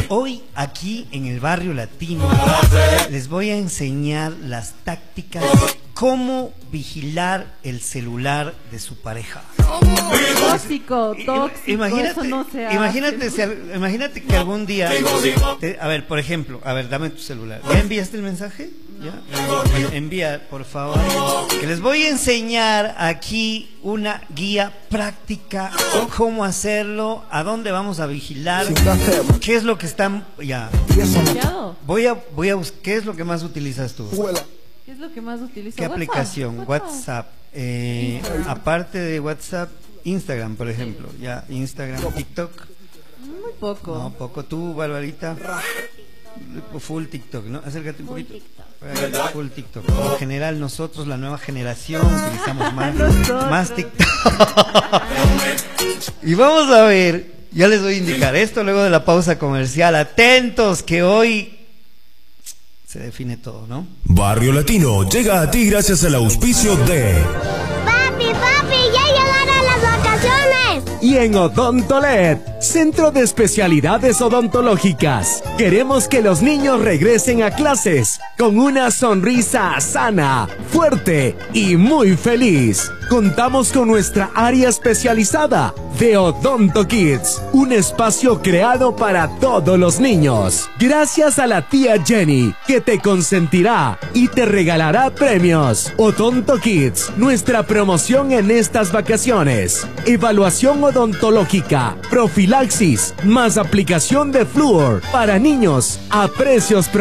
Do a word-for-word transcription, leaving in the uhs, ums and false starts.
Hoy aquí en el Barrio Latino les voy a enseñar las tácticas de cómo vigilar el celular de su pareja. Tóxico, tóxico, imagínate, eso no se hace. Imagínate, si, imagínate que algún día, te, a ver, por ejemplo, a ver, dame tu celular. ¿Ya enviaste el mensaje? ¿Ya? Bueno, envía, por favor. Que les voy a enseñar aquí una guía práctica, cómo hacerlo, a dónde vamos a vigilar, qué es lo que están, ya. Voy a, voy a buscar, ¿qué es lo que más utilizas tú? ¿Qué es lo que más utilizo? ¿Qué WhatsApp. aplicación? WhatsApp. WhatsApp. Eh, aparte de WhatsApp, Instagram, por ejemplo. Ya, Instagram, TikTok. Muy poco. No, poco. Tú, Barbarita. Full TikTok, ¿no? Acércate un poquito. Full TikTok. En general, nosotros, la nueva generación, utilizamos más, más TikTok. Y vamos a ver, ya les voy a indicar esto luego de la pausa comercial. Atentos, que hoy se define todo, ¿no? Barrio Latino llega a ti gracias al auspicio de... ¡Papi, papi! ¡Ya llegaron las vacaciones! Y en Odontolet, Centro de Especialidades Odontológicas, queremos que los niños regresen a clases con una sonrisa sana, fuerte y muy feliz. Contamos con nuestra área especializada de Odonto Kids, un espacio creado para todos los niños. Gracias a la tía Jenny, que te consentirá y te regalará premios. Odonto Kids, nuestra promoción en estas vacaciones. Evaluación odontológica, profilaxis, más aplicación de flúor para niños a precios